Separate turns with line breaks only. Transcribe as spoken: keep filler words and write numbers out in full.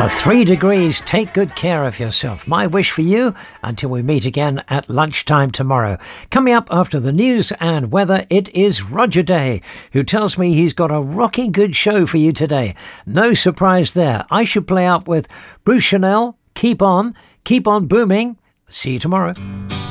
Three degrees. Take good care of yourself. My wish for you until we meet again at lunchtime tomorrow. Coming up after the news and weather, it is Roger Day, who tells me he's got a rocking good show for you today. No surprise there. I should play out with Bruce Chanel. Keep on. Keep on booming. See you tomorrow.